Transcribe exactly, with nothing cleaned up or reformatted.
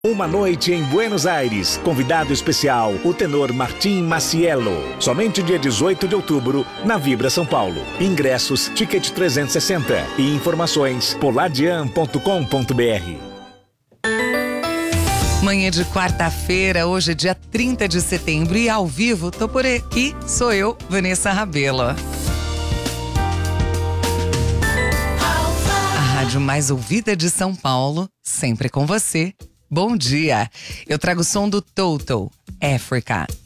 Uma noite em Buenos Aires. Convidado especial, o tenor Martim Maciello. Somente dia dezoito de outubro, na Vibra São Paulo. Ingressos, Ticket trezentos e sessenta. E informações, poladian ponto com ponto br. Manhã de quarta-feira, hoje é dia trinta de setembro e ao vivo, tô por aqui, sou eu, Vanessa Rabelo. A rádio mais ouvida de São Paulo, sempre com você. Bom dia, eu trago o som do Toto, Africa.